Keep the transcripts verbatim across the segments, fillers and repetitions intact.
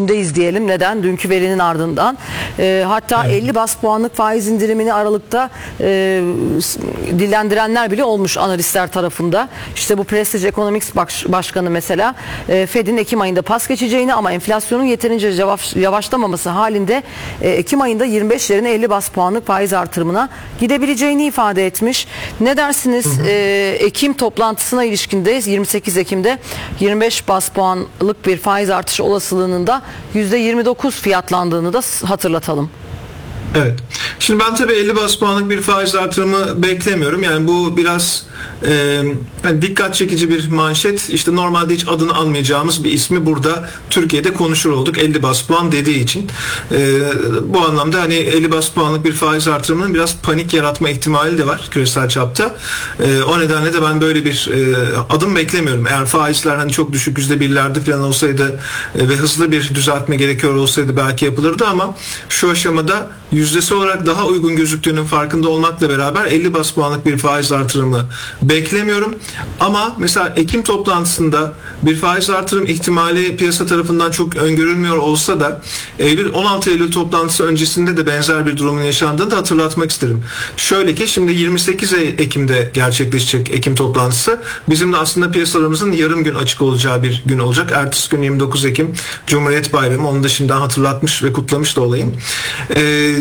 deyiz diyelim. Neden? Dünkü verinin ardından. E, hatta evet. elli bas puanlık faiz indirimini Aralık'ta e, dillendirenler bile olmuş analistler tarafında. İşte bu Prestige Economics baş, Başkanı mesela e, Fed'in Ekim ayında pas geçeceğini ama enflasyonun yeterince yavaş, yavaşlamaması halinde e, Ekim ayında yirmi beş yerine elli bas puanlık faiz artırımına gidebileceğini ifade etmiş. Ne dersiniz? Hı hı. E, Ekim toplantısına ilişkindeyiz. yirmi sekiz Ekim'de yirmi beş bas puanlık bir faiz artışı olasılığının da yüzde yirmi dokuz fiyatlandığını da hatırlatalım. Evet. Şimdi ben tabii elli bas puanlık bir faiz artırımı beklemiyorum. Yani bu biraz e, yani dikkat çekici bir manşet. İşte normalde hiç adını almayacağımız bir ismi burada Türkiye'de konuşur olduk. elli bas puan dediği için. E, bu anlamda hani elli bas puanlık bir faiz artırımının biraz panik yaratma ihtimali de var küresel çapta. E, o nedenle de ben böyle bir e, adım beklemiyorum. Eğer faizler hani çok düşük yüzde birlerde falan olsaydı e, ve hızlı bir düzeltme gerekiyor olsaydı belki yapılırdı ama şu aşamada yüzdesi olarak daha uygun gözüktüğünün farkında olmakla beraber elli bas puanlık bir faiz artırımı beklemiyorum. Ama mesela Ekim toplantısında bir faiz artırım ihtimali piyasa tarafından çok öngörülmüyor olsa da Eylül on altı Eylül toplantısı öncesinde de benzer bir durumun yaşandığını da hatırlatmak isterim. Şöyle ki şimdi yirmi sekiz Ekim'de gerçekleşecek Ekim toplantısı. Bizim de aslında piyasalarımızın yarım gün açık olacağı bir gün olacak. Ertesi gün yirmi dokuz Ekim Cumhuriyet Bayramı. Onu da şimdiden hatırlatmış ve kutlamış da olayım. Ee,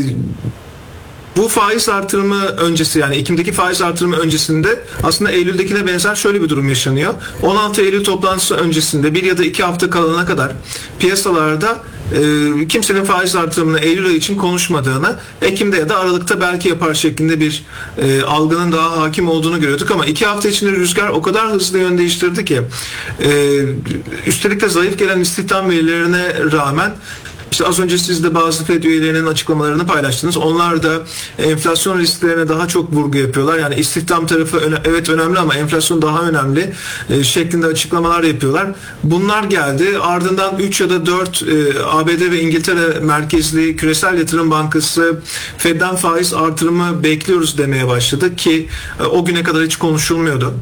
Bu faiz artırımı öncesi yani Ekim'deki faiz artırımı öncesinde aslında Eylül'dekine benzer şöyle bir durum yaşanıyor. on altı Eylül toplantısı öncesinde bir ya da iki hafta kalana kadar piyasalarda e, kimsenin faiz artırımını Eylül ayı için konuşmadığını, Ekim'de ya da Aralık'ta belki yapar şeklinde bir e, algının daha hakim olduğunu görüyorduk ama iki hafta içinde rüzgar o kadar hızlı yön değiştirdi ki e, üstelik de zayıf gelen istihdam verilerine rağmen İşte az önce siz de bazı Fed üyelerinin açıklamalarını paylaştınız. Onlar da enflasyon risklerine daha çok vurgu yapıyorlar. Yani istihdam tarafı öne, evet önemli ama enflasyon daha önemli e, şeklinde açıklamalar yapıyorlar. Bunlar geldi. Ardından üç ya da dört e, A B D ve İngiltere merkezli küresel yatırım bankası Fed'den faiz artırımı bekliyoruz demeye başladı ki e, o güne kadar hiç konuşulmuyordu.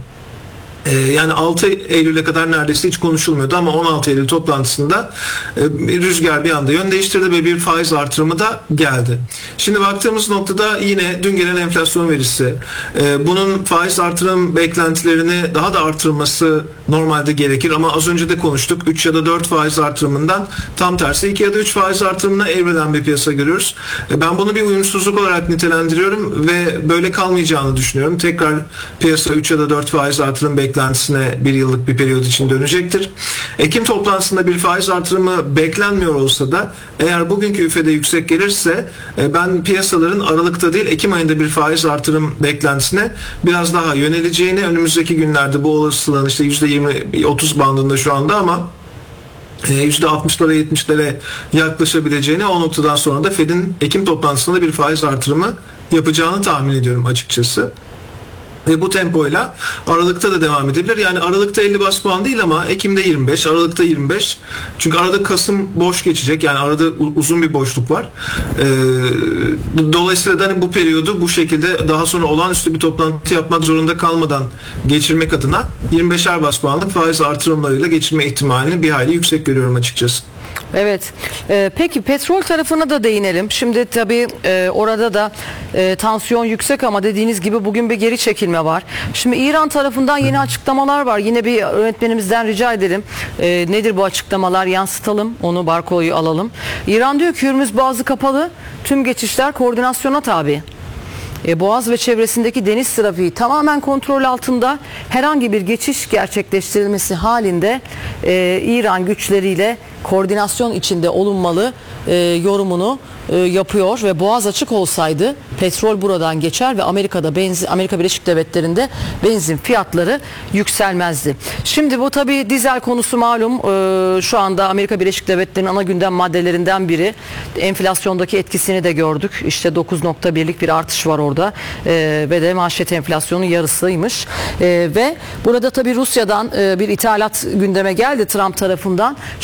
Yani altı Eylül'e kadar neredeyse hiç konuşulmuyordu ama on altı Eylül toplantısında rüzgar bir anda yön değiştirdi ve bir faiz artırımı da geldi. Şimdi baktığımız noktada yine dün gelen enflasyon verisi, bunun faiz artırım beklentilerini daha da artırması normalde gerekir ama az önce de konuştuk. üç ya da dört faiz artırımından tam tersi iki ya da üç faiz artırımına evrelen bir piyasa görüyoruz. Ben bunu bir uyumsuzluk olarak nitelendiriyorum ve böyle kalmayacağını düşünüyorum. Tekrar piyasa üç ya da dört faiz artırım beklentileri beklentisine bir yıllık bir periyot için dönecektir. Ekim toplantısında bir faiz artırımı beklenmiyor olsa da eğer bugünkü üfede yüksek gelirse ben piyasaların Aralık'ta değil Ekim ayında bir faiz artırım beklentisine biraz daha yöneleceğini, önümüzdeki günlerde bu olasılığın işte yüzde yirmi otuz bandında şu anda ama yüzde altmışlara yetmişlere yaklaşabileceğini, o noktadan sonra da Fed'in Ekim toplantısında bir faiz artırımı yapacağını tahmin ediyorum açıkçası. Ve bu tempoyla Aralık'ta da devam edebilir. Yani Aralık'ta elli bas puan değil ama Ekim'de yirmi beş, Aralık'ta yirmi beş. Çünkü arada Kasım boş geçecek. Yani arada uzun bir boşluk var. Ee, dolayısıyla da hani bu periyodu bu şekilde daha sonra olağanüstü bir toplantı yapmak zorunda kalmadan geçirmek adına yirmi beşer bas puanlık faiz artırımlarıyla geçirme ihtimalini bir hayli yüksek görüyorum açıkçası. Evet. Ee, peki petrol tarafına da değinelim. Şimdi tabii e, orada da e, tansiyon yüksek ama dediğiniz gibi bugün bir geri çekilme var. Şimdi İran tarafından yeni açıklamalar var. Yine bir yönetmenimizden rica edelim. E, nedir bu açıklamalar? Yansıtalım. Onu barkoyu alalım. İran diyor ki Hürmüz Boğazı kapalı. Tüm geçişler koordinasyona tabi. E, Boğaz ve çevresindeki deniz trafiği tamamen kontrol altında. Herhangi bir geçiş gerçekleştirilmesi halinde e, İran güçleriyle koordinasyon içinde olunmalı e, yorumunu e, yapıyor ve Boğaz açık olsaydı petrol buradan geçer ve Amerika'da benzin, Amerika Birleşik Devletleri'nde benzin fiyatları yükselmezdi. Şimdi bu tabii dizel konusu malum. E, şu anda Amerika Birleşik Devletleri'nin ana gündem maddelerinden biri. Enflasyondaki etkisini de gördük. İşte dokuz nokta birlik bir artış var orada e, ve de manşet enflasyonun yarısıymış. E, ve burada tabii Rusya'dan e, bir ithalat gündeme geldi Trump tarafından. Şimdi bugün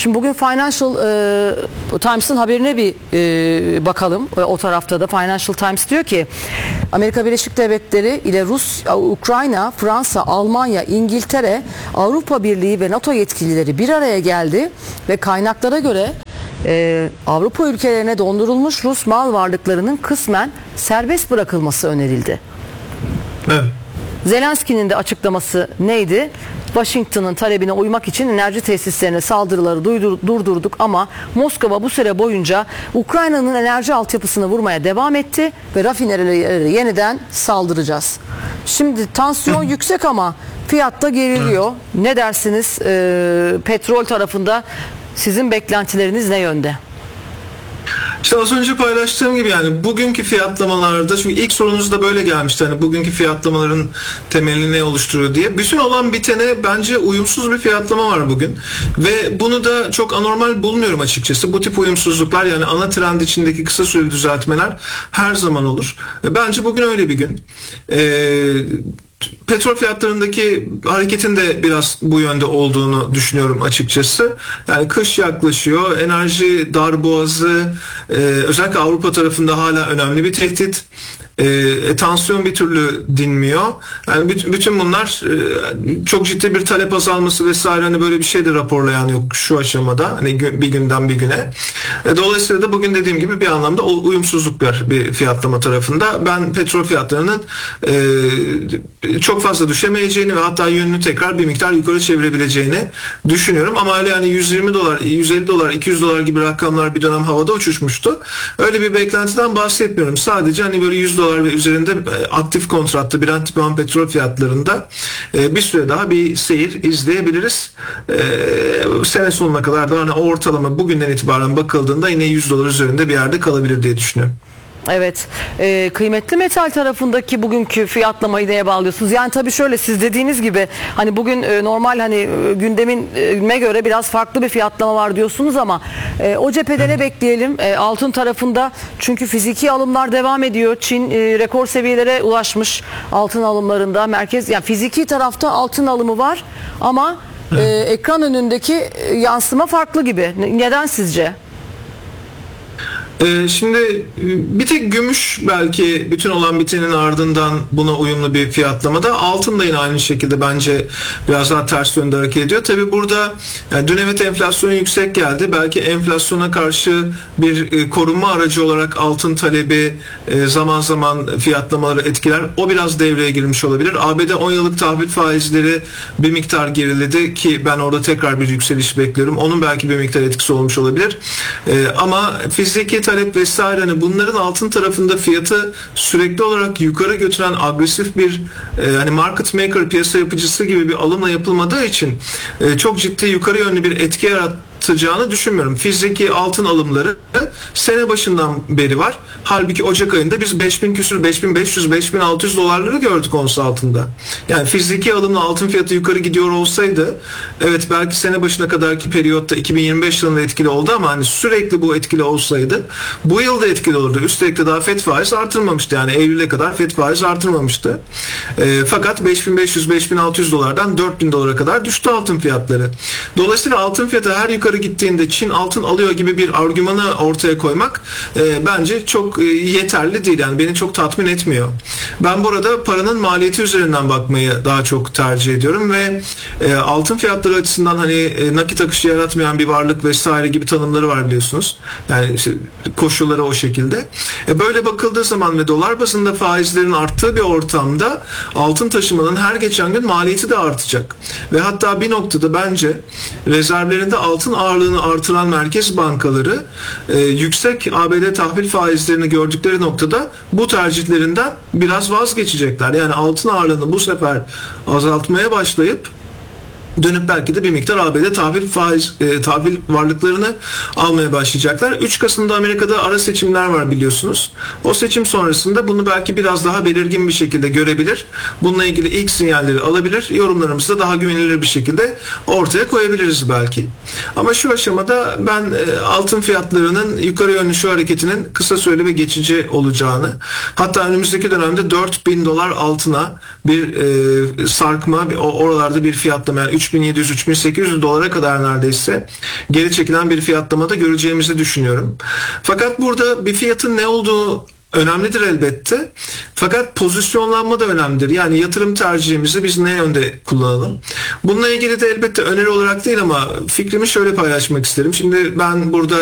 Financial e, Times'ın haberine bir e, bakalım. E, o tarafta da Financial Times diyor ki Amerika Birleşik Devletleri ile Rus, Ukrayna, Fransa, Almanya, İngiltere, Avrupa Birliği ve NATO yetkilileri bir araya geldi ve kaynaklara göre e, Avrupa ülkelerine dondurulmuş Rus mal varlıklarının kısmen serbest bırakılması önerildi. Evet. Zelenski'nin de açıklaması neydi? Washington'ın talebine uymak için enerji tesislerine saldırıları duydur, durdurduk ama Moskova bu süre boyunca Ukrayna'nın enerji altyapısını vurmaya devam etti ve rafinerilere yeniden saldıracağız. Şimdi tansiyon yüksek ama fiyatta geriliyor. Ne dersiniz? Ee, petrol tarafında sizin beklentileriniz ne yönde? İşte az önce paylaştığım gibi yani bugünkü fiyatlamalarda, çünkü ilk sorunuz da böyle gelmişti, hani bugünkü fiyatlamaların temelini ne oluşturuyor diye. Bütün olan bitene bence uyumsuz bir fiyatlama var bugün ve bunu da çok anormal bulmuyorum açıkçası. Bu tip uyumsuzluklar, yani ana trend içindeki kısa süreli düzeltmeler her zaman olur. Bence bugün öyle bir gün. Eee Petrol fiyatlarındaki hareketin de biraz bu yönde olduğunu düşünüyorum açıkçası. Yani kış yaklaşıyor, enerji darboğazı e, özellikle Avrupa tarafında hala önemli bir tehdit. E, tansiyon bir türlü dinmiyor. Yani bütün, bütün bunlar e, çok ciddi bir talep azalması vesaire, hani böyle bir şey de raporlayan yok şu aşamada. Hani bir günden bir güne. E, dolayısıyla da bugün dediğim gibi bir anlamda uyumsuzluk var bir fiyatlama tarafında. Ben petrol fiyatlarının e, çok fazla düşemeyeceğini ve hatta yönünü tekrar bir miktar yukarı çevirebileceğini düşünüyorum. Ama öyle yani yüz yirmi dolar, yüz elli dolar, iki yüz dolar gibi rakamlar bir dönem havada uçuşmuştu. Öyle bir beklentiden bahsetmiyorum. Sadece hani böyle yüz dolar ve üzerinde aktif kontratta Brent tipi petrol fiyatlarında bir süre daha bir seyir izleyebiliriz. Sene sonuna kadar da hani ortalama bugünden itibaren bakıldığında yine yüz dolar üzerinde bir yerde kalabilir diye düşünüyorum. Evet. E, kıymetli metal tarafındaki bugünkü fiyatlamayı neye bağlıyorsunuz? Yani tabii şöyle, siz dediğiniz gibi hani bugün e, normal hani e, gündemine göre biraz farklı bir fiyatlama var diyorsunuz ama e, o cephede ne bekleyelim? E, altın tarafında çünkü fiziki alımlar devam ediyor. Çin e, rekor seviyelere ulaşmış altın alımlarında. Merkez, yani fiziki tarafta altın alımı var ama e, ekran önündeki yansıma farklı gibi. Neden sizce? Şimdi bir tek gümüş belki bütün olan bitenin ardından buna uyumlu bir fiyatlamada. Altın da yine aynı şekilde bence biraz daha ters yönde hareket ediyor. Tabii burada yani dün evet enflasyon yüksek geldi. Belki enflasyona karşı bir korunma aracı olarak altın talebi zaman zaman fiyatlamaları etkiler. O biraz devreye girmiş olabilir. A B D on yıllık tahvil faizleri bir miktar geriledi ki ben orada tekrar bir yükseliş bekliyorum. Onun belki bir miktar etkisi olmuş olabilir. Ama fiziki talep vesaire, hani bunların altın tarafında fiyatı sürekli olarak yukarı götüren agresif bir e, hani market maker, piyasa yapıcısı gibi bir alımla yapılmadığı için e, çok ciddi yukarı yönlü bir etki yaratacağını düşünmüyorum. Fiziki altın alımları sene başından beri var. Halbuki Ocak ayında biz beş bin küsür, beş bin beş yüz, beş bin altı yüz dolarları gördük ons altında. Yani fiziki alımla altın fiyatı yukarı gidiyor olsaydı evet belki sene başına kadarki periyotta iki bin yirmi beş yılında etkili oldu ama hani sürekli bu etkili olsaydı bu yıl da etkili olurdu. Üstelik de daha FED faiz artırmamıştı. Yani Eylül'e kadar FED faiz artırmamıştı. E, fakat beş bin beş yüz, beş bin altı yüz dolardan dört bin dolara kadar düştü altın fiyatları. Dolayısıyla altın fiyatı her yukarı gittiğinde Çin altın alıyor gibi bir argümanı ortaya koymak e, bence çok e, yeterli değil. Yani beni çok tatmin etmiyor. Ben burada paranın maliyeti üzerinden bakmayı daha çok tercih ediyorum ve e, altın fiyatları açısından hani e, nakit akışı yaratmayan bir varlık vesaire gibi tanımları var biliyorsunuz. Yani işte koşulları o şekilde. E, böyle bakıldığı zaman ve dolar bazında faizlerin arttığı bir ortamda altın taşımanın her geçen gün maliyeti de artacak. Ve hatta bir noktada bence rezervlerinde altın ağırlığını artıran merkez bankaları e, yüksek A B D tahvil faizlerini gördükleri noktada bu tercihlerinden biraz vazgeçecekler. Yani altın ağırlığını bu sefer azaltmaya başlayıp dönüp belki de bir miktar A B D tahvil faiz e, tahvil varlıklarını almaya başlayacaklar. üç Kasım'da Amerika'da ara seçimler var biliyorsunuz. O seçim sonrasında bunu belki biraz daha belirgin bir şekilde görebilir. Bununla ilgili ilk sinyalleri alabilir. Yorumlarımızı da daha güvenilir bir şekilde ortaya koyabiliriz belki. Ama şu aşamada ben e, altın fiyatlarının yukarı yönlü şu hareketinin kısa süreli ve geçici olacağını, hatta önümüzdeki dönemde dört bin dolar altına bir e, sarkma, bir, oralarda bir fiyatlama, yani üç üç bin yedi yüz üç bin sekiz yüz dolara kadar neredeyse geri çekilen bir fiyatlamada göreceğimizi düşünüyorum. Fakat burada bir fiyatın ne olduğu önemlidir elbette. Fakat pozisyonlanma da önemlidir. Yani yatırım tercihimizi biz ne yönde kullanalım? Bununla ilgili de elbette öneri olarak değil ama fikrimi şöyle paylaşmak isterim. Şimdi ben burada